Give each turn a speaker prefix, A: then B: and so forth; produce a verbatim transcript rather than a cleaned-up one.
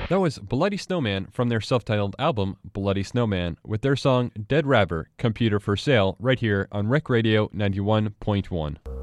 A: That was Bloody Snowman from their self-titled album, Bloody Snowman, with their song Dead Rapper, Computer for Sale, right here on Rec Radio ninety-one point one.